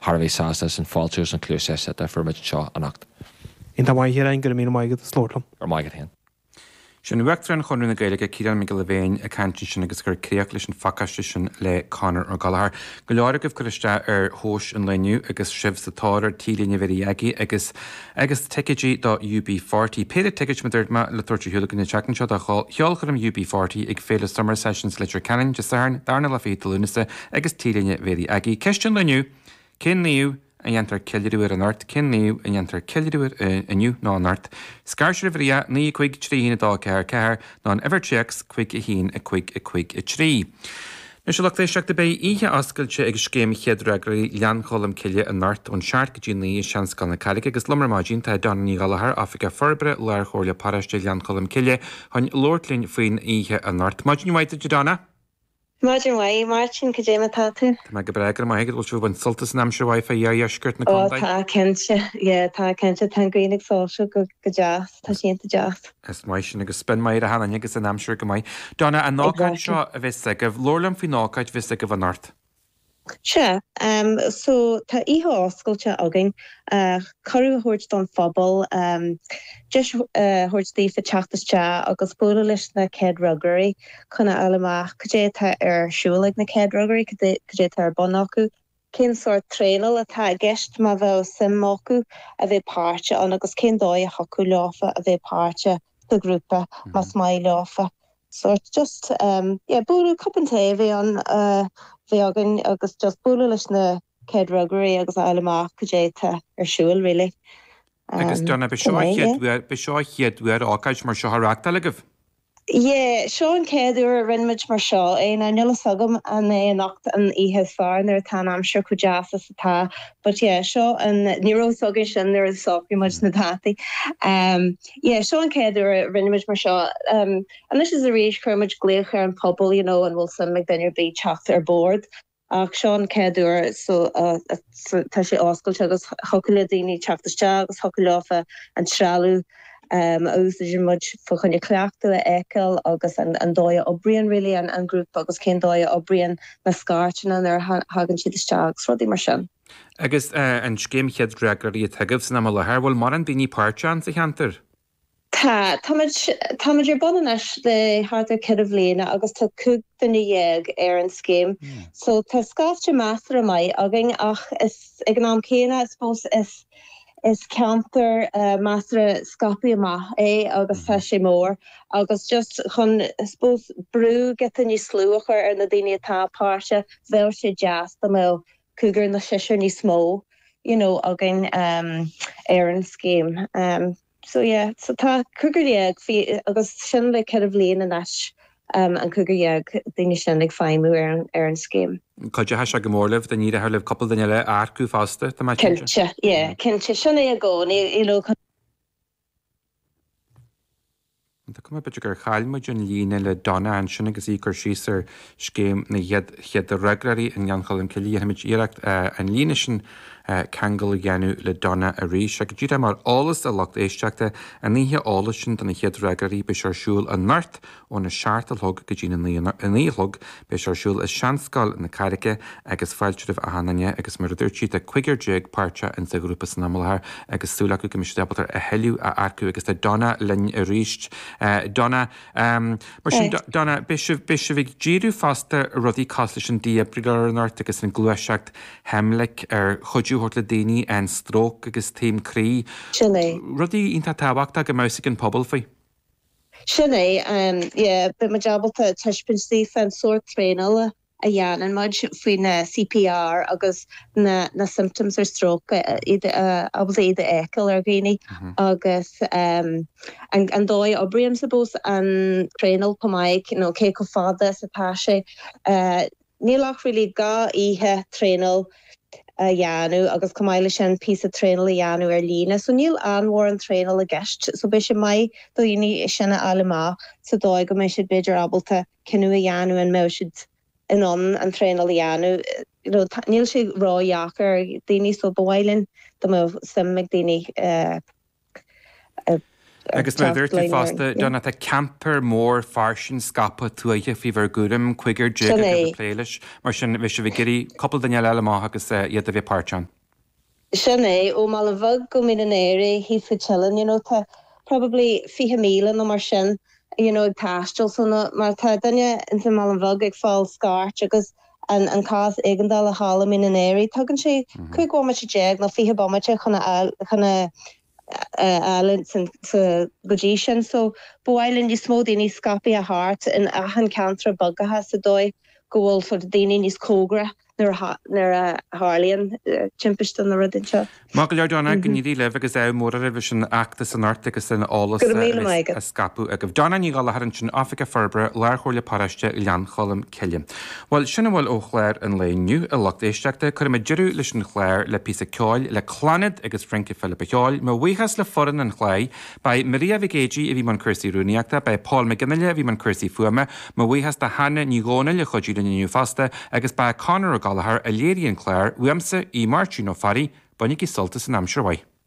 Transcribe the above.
Harvey Sastas and Falters and Clusessa that for much Shaw and Act. In the way here, I'm going to mean my good slaughter. Or my good hand. Sin bhhachtran chunú na Gaeilge Ciarán Miguel Levain a cantin sin agus gur críoch leis an facaiste sin le Conor ó Gallagher. Go leir go chuiste thós an leniu agus sibh sa táir tílíne bhí agi agus ticketg.ub40. Péidir ticket moderma le tuirte hiúla na teacan seo a cheolchar am UB40 ag féle summer sessions litir canan de sairn darna le fé talúnasa agus tílíne bhí agi. Ceistin leniu, cin níú a dhéantar ceiliúir an ort, cin níú a dhéantar ceiliúir aniu ná an ort. Scairseir bhria ní chuig trí dá ceir ná an Everchecks chuig a hín a chuig a trí. Nu se lecht éisteach de bé ihe ascailte ag scéim cheadragraí lean cholam ciile an ort ón seart go dtíí seans gan na Caige agus lummarmáidín tá Donnaí Gallagher Africa forbre leir chóirle paraiste lean cholam ciile chun Lordlín faoin ihe an ort. Máidin mhaite de Donna? Martin Way, Martin Kajema Tatu. Tá go breagar mai go bhil an sultas namse Wi-Fi skirt na contact. Tá kense tan greenig social go jazz, tá sienta jazz. Es mai sin agus spin mai a hana agus an namsir go mai. Donna an nácaid seo a bheits agah Lorlam fi nácaid bheits agah an ort. Sure. So tá ihe oscailte agin choú thuirt don phobal just thuirt tífa teachtaiste agus bula leis na céadrugaí chuna eile chudé tá siúlaigh na céadrugaí chudé tá ar bon acu cén sort trénal atá gceist má bheith simmácu a bheith páirte an agus cén dóid a hacu leáfa a bheith páirte do grúpa mas mai leáfa. So it's just búla copanté bhí an bhí agin agus just búla leis na céadrugaí agus eileach chudé tá ar siúil really. Agus Donna be seo chiadúir ácaid mar seo threachta legah. Yeah, seo an céadú rinmuid mar seo é na nula sagam an é nacht an ihe fearn ar tá am sure chujas as tá, but yeah, seo an neurosogi sin ar sofi much na tati. Yeah, seo an céadú rinmuid mar seo. And this is a rééis chuirmuid gléocha an pobl, you know, and will some make then your be chat ar board. Ach Sean Kedur so tá sé oscailte agus hocaile daoine teachtaiste agus hocailófa an sráú ús mud fo chunne cleachta le eiceil agus an dóide obrion really an grúp agus cén dóide obrion na scartena ar hagann siad isteach rudí mar sin. Agus an scéimchead dreagarí a tuigh san am lethir bhfuil mar an daoine páirteán sa cheantar. Táid ar bonanis le háar cid bhléana agus tá cúg duna dhéag ar an scéim. So tá scáte meastar mai agin ach is ag ná céine suppose is counter meastar scapi amach agus tá sé mór agus just chun suppose brú get in ní slúachar ar na daine atá páirte bheir sé jazz do mé cúgur na siir ní smó, you know, agin ar an scéim. So yeah, so tá cúgurhéag fi agus sin le cead bhléana an eis an cúgurhéag daoine sin ag feimú ar an scéim. Coide heis a go mórlah den ní a thulibh coppal daine le aircú fásta tá mai Cinnte, yeah, cinnte sin é a gcóin í lo. Tá cum beidir gur chailmuid an líine le Donna an sin agus í gur síos ar scéim na chead a regraí an Gheanchail an Cilí haimiid iireacht an líine sin Kangol Genu le Donna a Rish. Ag dúta mar álas a locht éisteachta a níthe álas sin donna chead regarí be siúil a nart ó na seaartalthg go dtína nílthg be siúil a seanscáil na Cairice agus fáilteirih a hanane agus mar dúirtí a chuigear déag páirte in sa grúpa san amalair agus súlaú go misdebaltar a heiliú a arcú agus a Donna linn a ríist. Donna, mar sin Donna bishih ddíú fásta rudí cála sin díabrigar an ort agus an gluaiseacht hemlaic ar chuidú hort le daoine an strók agus téim crí. Rudí ínta tábhachta go másig an pobl faoi? Sinné, be ma jabalta tuispinstí fan sór trénal a dhéanaan muid faoin na CPR agus na symptoms ar stroke agus iad eiceil ar ghaoine agus an dóid obriam suppose an trénal pomaig, cé go fada sa táise. Nílach rilí gá ihe trénal a dhéanú agus cumáile sin pí a trénal a dhéanú ar lína. So níl anmhór an trénal a gceist, so be sé mai do dhéine sinna eile sa dóid go mé siad beidir abalta cinú a dhéanú an mé siad in an trénal a dhéanú. Níl sé ráheachar daoine so bhhailinn do mé simig daoine agus mar dúirtí fásta donna tá camper mór farsin scapa tú a fihar gúrim chuigear dé pléiles mar sin bhí se bh gurí coppla daine eile agus iad a bheith páirteán. Sinné ó mal an bhag go min an éire hí fi chillan, probably fi míle no mar sin, pastel so mar danne in mal an bhag ag fáil scarrt agus an cás éigendal a hála min an éiri. Tugann sé chuig go se jeag na fihe bommate chuna Allen sa godí sin, so buhailinn is smó daoine scapi a hart in ahan cantra bugatha sa dói gohfuil sort of daoine níos cógra nar a Harlíonn timpiste na rudin seo. Má go leor Donna go níí leh agus mór a bh sin achtas an Arctic sin álas a scapu a goh Donna ní gála an sin Africa Ferbre leir chóirle paraiste i lean cholam ceile. Well sinna bhfuil ó chléir an léniu a locht éisteachta chu me dearú leis an chléir le pí ceáil le clanad agus Frankie Philip Cheáil, má bhuichas le foran an chléid by Maria Vigéji a bhí man cuasaí rúniaachta, by Paul McGinnill a bhí man cuasaí fuama, má bhuichas de hanna ní góna le chodí le nniu fasta agus by Conor Galahar a léiríon chléir uamsa í Martin ó Fari, Bonnie Soltas an Amsherway.